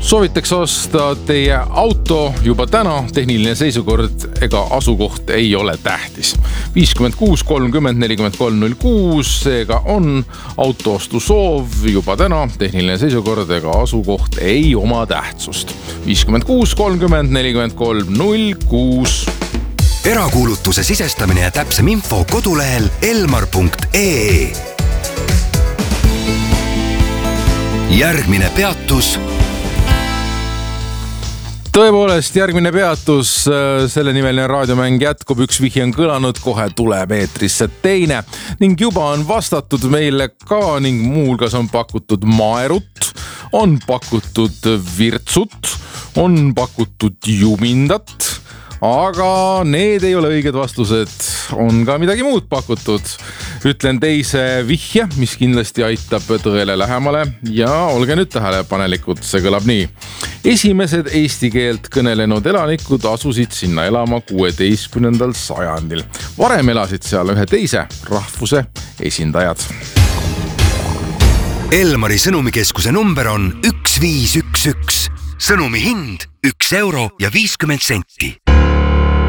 Soovitaks osta teie auto juba täna, tehniline seisukord ega asukoht ei ole tähtis. 56 30 43 06, seega on autoostu soov juba täna, tehniline seisukord ega asukoht ei oma tähtsust. 56 30 43 06. Erakuulutuse sisestamine ja täpsem info kodulehel elmar.ee. Järgmine peatus. Tõepoolest, järgmine peatus, selle nimeline raadiomäng jätkub, üks vihje on kõlanud, kohe tuleb eetrisse teine ning juba on vastatud meile ka ning muulgas on pakutud maerut, on pakutud virtsut, on pakutud jumindat, aga need ei ole õiged vastused, on ka midagi muud pakutud. Ütlen teise vihje, mis kindlasti aitab tõele lähemale ja olge nüüd tähelepanelikud, see kõlab nii. Esimesed eesti keelt kõnelenud elanikud asusid sinna elama 16. sajandil. Varem elasid seal ühe teise rahvuse esindajad. Elmari sõnumikeskuse number on 1511. Sõnumi hind 1 euro ja 50 senti.